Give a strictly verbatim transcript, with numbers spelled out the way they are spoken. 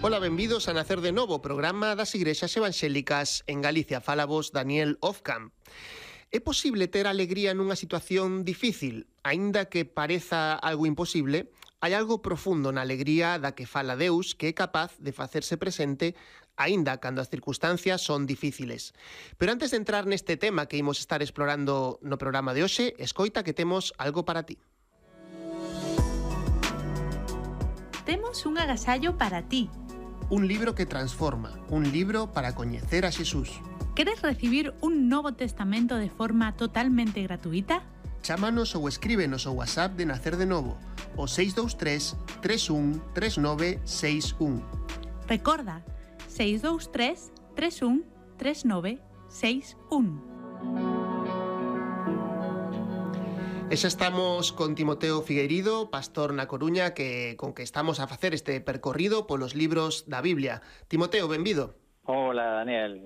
Ola, benvidos a Nacer de Novo, programa das Igrexas Evangélicas en Galicia. Fala vos Daniel Ofcam. É posible ter alegría nunha situación difícil? Aínda que pareza algo imposible, hai algo profundo na alegría da que fala Deus que é capaz de facerse presente aínda cando as circunstancias son difíciles. Pero antes de entrar neste tema que imos estar explorando no programa de hoxe, escoita que temos algo para ti. Temos un agasallo para ti. Un libro que transforma, un libro para coñecer a Xesús. Queres recibir un Novo Testamento de forma totalmente gratuita? Chámanos ou escríbenos ao WhatsApp de Nacer de Novo, o seis dous tres, tres un, tres nove seis un. Recorda, seis dous tres, tres un, tres nove seis un. E xa estamos con Timoteo Figueirido, pastor na Coruña, que con que estamos a facer este percorrido polos libros da Biblia. Timoteo, benvido. Hola, Daniel.